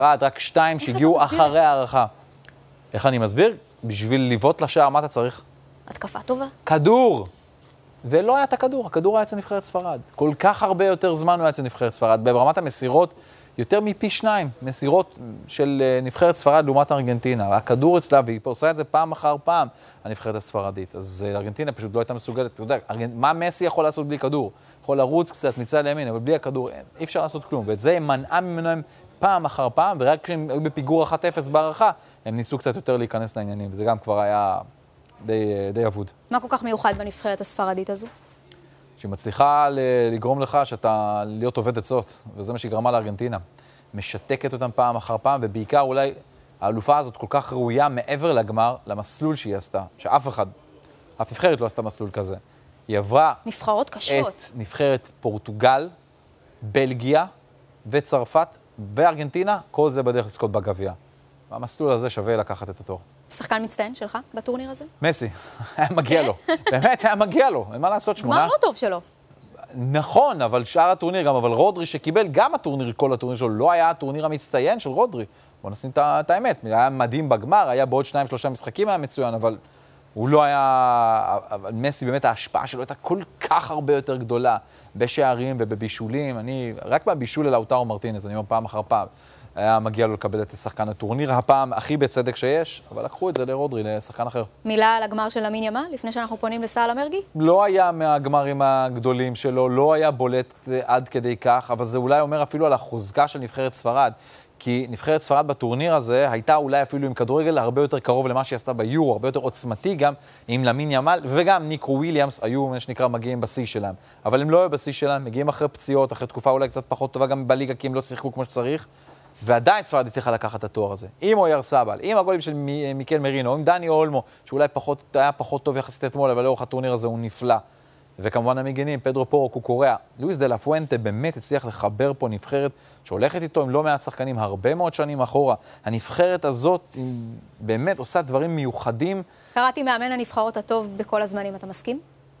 רק 2 שהגיעו אחרי הערכה. איך אני מסביר? בשביל לבעוט לשער, מה אתה צריך? התקפה טובה. כדור! ולא היה את הכדור, הכדור היה אצל נבחרת ספרד. כל כך הרבה יותר זמן הוא היה אצל נבחרת ספרד. ברמת המסירות, יותר מפי 2 מסירות של נבחרת ספרד לעומת ארגנטינה. הכדור אצלה, והיא עושה את זה פעם אחר פעם, הנבחרת הספרדית. אז ארגנטינה פשוט לא הייתה מסוגלת. אתה יודע, מה מסי יכול לעשות בלי כדור? יכול לרוץ קצת מצד לימין, אבל בלי הכדור אי אפשר לעשות כלום. ואת זה מנעה ממנו פעם אחר פעם, ורק כשהם היו בפיגור 1-0 בהערכה, הם ניסו קצת יותר להיכנס לעניינים, וזה גם כבר היה די אבוד. מה כל כך מיוחד בנבחרת הספרדית הזו? שהיא מצליחה לגרום לך שאתה להיות עובד עצות, וזה מה שהיא גרמה לארגנטינה. משתקת אותם פעם אחר פעם, ובעיקר אולי האלופה הזאת כל כך ראויה מעבר לגמר, למסלול שהיא עשתה, אף נבחרת לא עשתה מסלול כזה. היא עברה נבחרות קשות. את נבחרת פורטוגל, בלגיה וצרפת וארגנטינה, כל זה בדרך לזכות בגביע. המסלול הזה שווה לקחת את התור. שחקן מצטיין שלך בטורניר הזה? מסי, היה מגיע לו. באמת היה מגיע לו. אין מה לעשות, 8. גמר לא טוב שלו. נכון, אבל שאר הטורניר גם, אבל רודרי שקיבל גם הטורניר, כל הטורניר שלו, לא היה הטורניר המצטיין של רודרי. בוא נשים את האמת. היה מדהים בגמר, היה בעוד 2-3 משחקים היה מצוין, אבל הוא לא היה... אבל מסי באמת ההשפעה שלו הייתה כל כך הרבה יותר גדולה בשערים ובבישולים. רק בבישול לאוטרו מרטינז, אני אומר פעם אחר פעם. היה מגיע לו לקבל את שחקן הטורניר, הפעם הכי בצדק שיש, אבל לקחו את זה לרודרי, לשחקן אחר. מילה על הגמר של למין יאמל, לפני שאנחנו פונים לסאלה מרגי? לא היה מהגמרים הגדולים שלו, לא היה בולט עד כדי כך, אבל זה אולי אומר אפילו על החוזקה של נבחרת ספרד, כי נבחרת ספרד בטורניר הזה הייתה אולי אפילו עם כדורגל הרבה יותר קרוב למה שהיא עשתה ביורו, הרבה יותר עוצמתי גם עם למין יאמל, וגם ניקו וויליאמס היו, מה שנקרא, מגיעים בשיא שלהם. אבל הם לא היו בשיא שלהם, מגיעים אחרי פציעות, אחרי תקופה אולי קצת פחות טובה גם בליגה, כי הם לא שיחקו כמו שצריך. ועדיין ספרד הצליחה לקחת את התואר הזה. עם אויר סבל, עם הגולים של מיקל מרינו, עם דני אולמו, שאולי היה פחות טוב יחסית אתמול, אבל לאורך הטורניר הזה הוא נפלא. וכמובן המגינים, פדרו פורו, קוקוריאה, לואיס דה לה פואנטה באמת הצליח לחבר פה נבחרת שהולכת איתו עם לא מעט שחקנים הרבה מאוד שנים אחורה. הנבחרת הזאת באמת עושה דברים מיוחדים. קראתי מאמן הנבחרות הטוב בכל הזמנים, אתה מסכים?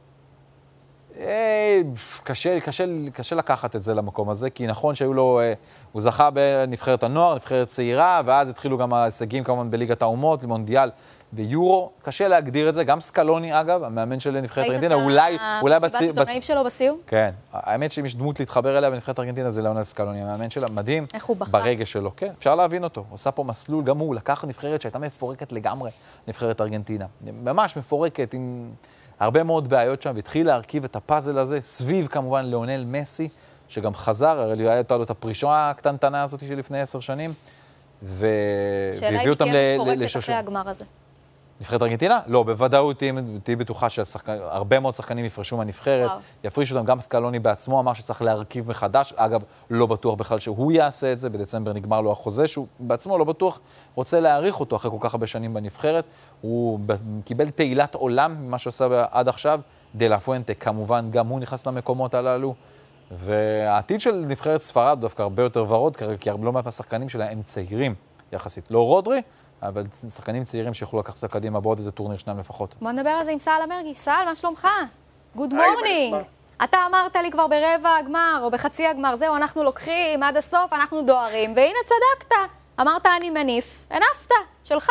קשה לקחת את זה למקום הזה, כי נכון שהיו לו, הוא זכה בנבחרת הנוער, נבחרת צעירה, ואז התחילו גם ההישגים כמובן בליגת האומות, למונדיאל ויורו. קשה להגדיר את זה, גם סקלוני אגב, המאמן של נבחרת ארגנטינה, אולי מסיבת עיתונאים שלו בסיום? כן, האמת שאם יש דמות להתחבר אליה בנבחרת ארגנטינה זה ליאונל סקלוני, המאמן שלה מדהים, ברגש שלו, כן, אפשר להבין אותו, הוא עושה פה מסלול, גם הוא לקח נבחרת שהייתה מפורקת לגמרי, נבחרת ארגנטינה, ממש מפורקת עם הרבה מאוד בעיות שם, והתחיל להרכיב את הפאזל הזה, סביב כמובן ליאונל מסי, שגם חזר, הרי הייתה לו את הפרישה הקטנטנה הזאת של לפני 10 שנים, והביאו אותם מפורקת אחרי הגמר הזה. נבחרת ארגנטינה? לא, בוודאות תהי בטוחה שהרבה מאוד שחקנים יפרשו מהנבחרת, יפרישו אותם, גם סקלוני בעצמו אמר שצריך להרכיב מחדש, אגב, לא בטוח בכלל שהוא יעשה את זה, בדצמבר נגמר לו החוזה, שהוא בעצמו לא בטוח רוצה להאריך אותו אחרי כל כך הרבה שנים בנבחרת, הוא קיבל תהילת עולם ממה שעושה עד עכשיו, דה לה פואנטה כמובן, גם הוא נכנס למקומות הללו, והעתיד של נבחרת ספרד דווקא הרבה יותר ורוד, כי לא מעט מהשחקנים שלה הם צעירים יחסית, לא רודרי, אבל שחקנים צעירים שיוכלו לקחת אותה קדימה בעוד איזה טורניר 2 לפחות. בוא נדבר על זה עם סאלה מרגי. סאל, מה שלומך? גוד מורנינג. אתה אמרת לי כבר ברבע הגמר או בחצי הגמר, זהו, אנחנו לוקחים עד הסוף, אנחנו דוהרים, והנה צדקת. אמרת אני מניף, הנפת, שלך.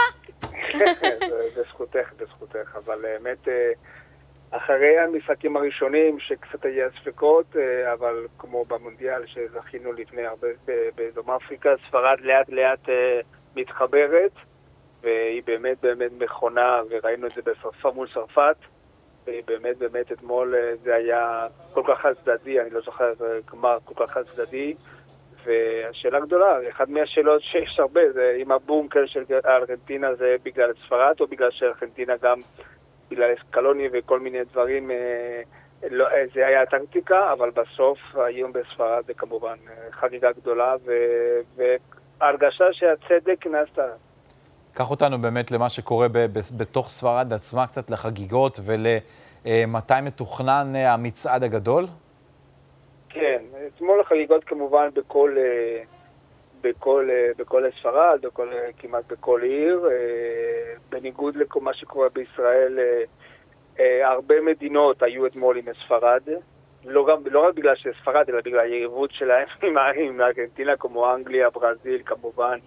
בזכותך, אבל באמת אחרי המשחקים הראשונים שקצת היה ספקות, אבל כמו במונדיאל שזכינו לפני הרבה בדרום אפריקה, ספרד לאט לאט מתחברת, והיא באמת מכונה, וראינו את זה בסרפה מול צרפת, והיא באמת אתמול זה היה כל כך הצדדי, אני לא זוכר גמר כל כך הצדדי, והשאלה גדולה, אחת מהשאלות שיש הרבה, זה אם הבונקר של ארגנטינה זה בגלל ספרד, או בגלל שארגנטינה גם בגלל סקלוני וכל מיני דברים, זה היה טקטיקה, אבל בסוף היום בספרד זה כמובן חגיגה גדולה, והרגשה שהצדק נעשתה. קח אותנו באמת למה שקורה בתוך ספרד עצמה, קצת לחגיגות ולמתי מתוכנן המצעד הגדול? כן, אתמול החגיגות כמובן בכל ספרד, כמעט בכל עיר, בניגוד למה שקורה בישראל, הרבה מדינות היו אתמול עם ספרד, לא רק בגלל שספרד, אלא בגלל היריבות שלהם עם ארגנטינה, כמו אנגליה, ברזיל, כמובן,